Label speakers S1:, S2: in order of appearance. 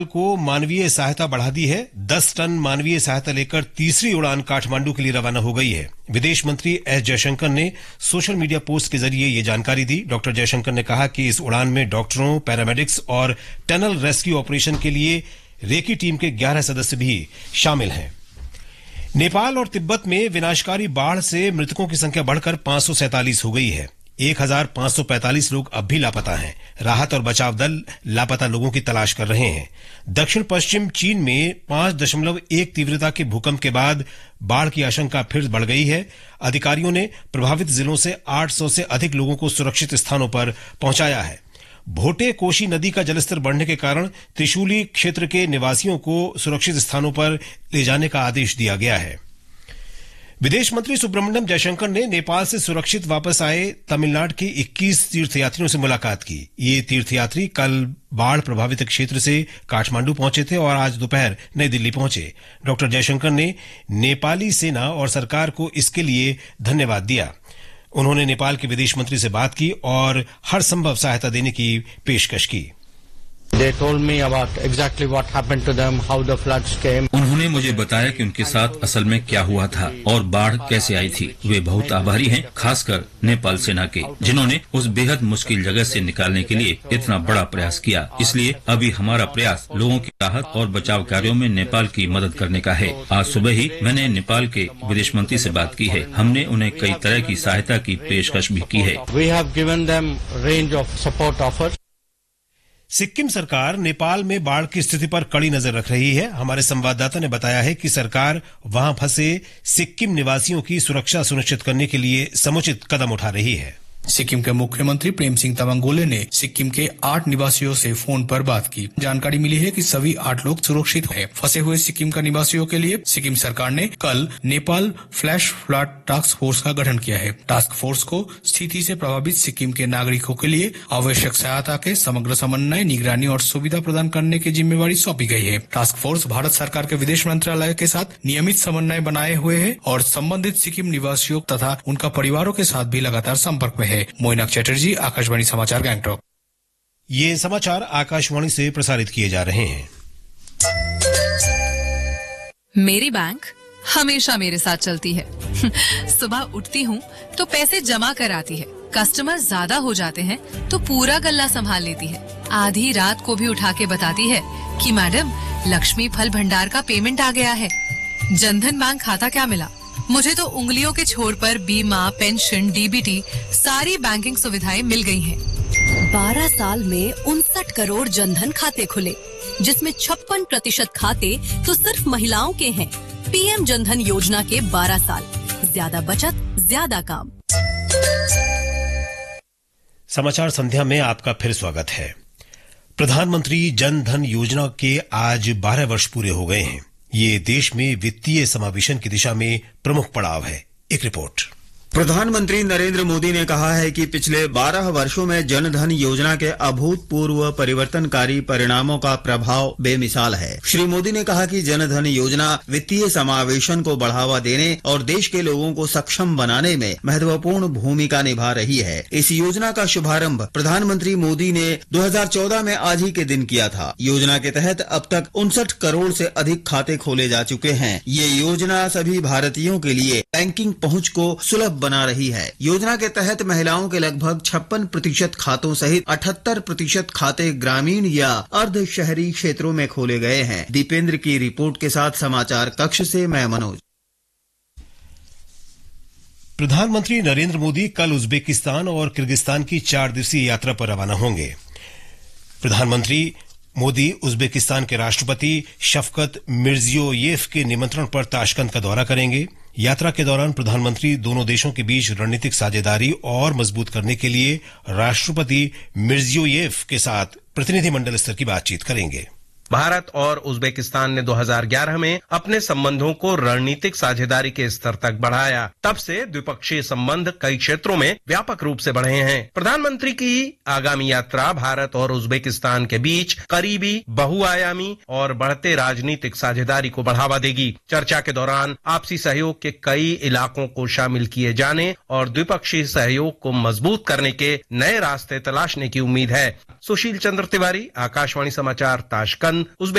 S1: को मानवीय सहायता बढ़ा दी है। 10 टन मानवीय सहायता लेकर तीसरी उड़ान काठमांडू के लिए रवाना हो गई है। विदेश मंत्री एस जयशंकर ने सोशल मीडिया पोस्ट के जरिए ये जानकारी दी। डॉक्टर जयशंकर ने कहा कि इस उड़ान में डॉक्टरों, पैरामेडिक्स और टनल रेस्क्यू ऑपरेशन के लिए रेकी टीम के 11 सदस्य भी शामिल हैं। नेपाल और तिब्बत में विनाशकारी बाढ़ से मृतकों की संख्या बढ़कर 547 हो गई है। 1545 लोग अब भी लापता हैं। राहत और बचाव दल लापता लोगों की तलाश कर रहे हैं। दक्षिण पश्चिम चीन में 5.1 तीव्रता के भूकंप के बाद बाढ़ की आशंका फिर बढ़ गई है। अधिकारियों ने प्रभावित जिलों से 800 से अधिक लोगों को सुरक्षित स्थानों पर पहुंचाया है। भोटे कोशी नदी का जलस्तर बढ़ने के कारण त्रिशूली क्षेत्र के निवासियों को सुरक्षित स्थानों पर ले जाने का आदेश दिया गया है। विदेश मंत्री सुब्रमण्यम जयशंकर ने नेपाल से सुरक्षित वापस आए तमिलनाडु के 21 तीर्थयात्रियों से मुलाकात की। ये तीर्थयात्री कल बाढ़ प्रभावित क्षेत्र से काठमांडू पहुंचे थे और आज दोपहर नई दिल्ली पहुंचे। डॉक्टर जयशंकर ने नेपाली सेना और सरकार को इसके लिए धन्यवाद दिया। उन्होंने नेपाल के विदेश मंत्री से बात की और हर संभव सहायता देने की पेशकश की।
S2: They told me about exactly what happened to them, how the floods came.
S3: उन्होंने मुझे बताया कि उनके साथ असल में क्या हुआ था और बाढ़ कैसे आई थी। वे बहुत आभारी हैं, खासकर नेपाल सेना के, जिन्होंने उस बेहद मुश्किल जगह से निकालने के लिए इतना बड़ा प्रयास किया। इसलिए अभी हमारा प्रयास लोगों की राहत और बचाव कार्यों में नेपाल की मदद करने का है। आज सुबह ही मैंने नेपाल के विदेश मंत्री से बात की है। हमने उन्हें कई तरह की सहायता की पेशकश भी की है।
S2: We have given them range of support offers.
S1: Sikkim सरकार नेपाल में बाढ़ की स्थिति पर कड़ी नजर रख रही है। हमारे संवाददाता ने बताया है कि सरकार वहां फंसे सिक्किम निवासियों की सुरक्षा सुनिश्चित करने के लिए समुचित कदम उठा रही है।
S4: सिक्किम के मुख्यमंत्री प्रेम सिंह तवांग गोले ने सिक्किम के 8 निवासियों से फोन पर बात की। जानकारी मिली है कि सभी 8 लोग सुरक्षित हैं। फंसे हुए सिक्किम का निवासियों के लिए सिक्किम सरकार ने कल Nepal flash flood task force का गठन किया है। टास्क फोर्स को स्थिति से प्रभावित सिक्किम के नागरिकों के लिए आवश्यक सहायता के समग्र समन्वय, निगरानी और सुविधा प्रदान करने की जिम्मेवारी सौंपी गई है। टास्क फोर्स भारत सरकार के विदेश मंत्रालय के साथ नियमित समन्वय बनाए हुए है और संबंधित सिक्किम निवासियों तथा उनका परिवारों के साथ भी लगातार संपर्क में है। मोइनक चटर्जी, आकाशवाणी समाचार, गैंगटॉक।
S1: ये समाचार आकाशवाणी से प्रसारित किए जा रहे हैं।
S5: मेरी बैंक हमेशा मेरे साथ चलती है। सुबह उठती हूँ तो पैसे जमा कर आती है। कस्टमर ज्यादा हो जाते हैं तो पूरा गल्ला संभाल लेती है। आधी रात को भी उठा के बताती है कि मैडम, लक्ष्मी फल भंडार का पेमेंट आ गया है। जनधन बैंक खाता क्या मिला? मुझे तो उंगलियों के छोर पर बीमा, पेंशन, डीबीटी सारी बैंकिंग सुविधाएं मिल गई हैं।
S6: 12 साल में 59 करोड़ जनधन खाते खुले, जिसमें 56% खाते तो सिर्फ महिलाओं के हैं। पीएम जनधन योजना के 12 साल, ज्यादा बचत, ज्यादा काम।
S1: समाचार संध्या में आपका फिर स्वागत है। प्रधानमंत्री जन धन योजना के आज 12 वर्ष पूरे हो गए हैं। ये देश में वित्तीय समावेशन की दिशा में प्रमुख पड़ाव है। एक रिपोर्ट।
S7: प्रधानमंत्री नरेंद्र मोदी ने कहा है कि पिछले 12 वर्षों में जनधन योजना के अभूतपूर्व परिवर्तनकारी परिणामों का प्रभाव बेमिसाल है। श्री मोदी ने कहा कि जनधन योजना वित्तीय समावेशन को बढ़ावा देने और देश के लोगों को सक्षम बनाने में महत्वपूर्ण भूमिका निभा रही है। इस योजना का शुभारंभ प्रधानमंत्री मोदी ने 2014 में आज ही के दिन किया था। योजना के तहत अब तक 59 करोड़ से अधिक खाते खोले जा चुके हैं। ये योजना सभी भारतीयों के लिए बैंकिंग पहुंच को सुलभ बना रही है। योजना के तहत महिलाओं के लगभग 56% खातों सहित 78% खाते ग्रामीण या अर्ध शहरी क्षेत्रों में खोले गए हैं। दीपेंद्र की रिपोर्ट के साथ समाचार कक्ष से मैं मनोज।
S1: प्रधानमंत्री नरेंद्र मोदी कल उज्बेकिस्तान और किर्गिस्तान की 4 दिवसीय यात्रा पर रवाना होंगे। प्रधानमंत्री मोदी उज्बेकिस्तान के राष्ट्रपति शफकत मिर्जियोयेव के निमंत्रण पर ताशकंद का दौरा करेंगे। यात्रा के दौरान प्रधानमंत्री दोनों देशों के बीच रणनीतिक साझेदारी और मजबूत करने के लिए राष्ट्रपति मिर्जियोयेव के साथ प्रतिनिधिमंडल स्तर की बातचीत करेंगे।
S8: भारत और उज्बेकिस्तान ने 2011 में अपने संबंधों को रणनीतिक साझेदारी के स्तर तक बढ़ाया। तब से द्विपक्षीय संबंध कई क्षेत्रों में व्यापक रूप से बढ़े हैं। प्रधानमंत्री की आगामी यात्रा भारत और उज्बेकिस्तान के बीच करीबी, बहुआयामी और बढ़ते राजनीतिक साझेदारी को बढ़ावा देगी। चर्चा के दौरान आपसी सहयोग के कई इलाकों को शामिल किए जाने और द्विपक्षीय सहयोग को मजबूत करने के नए रास्ते तलाशने की उम्मीद है। सुशील चंद्र तिवारी, आकाशवाणी समाचार, ताशकंद। उज्बेकिस्तान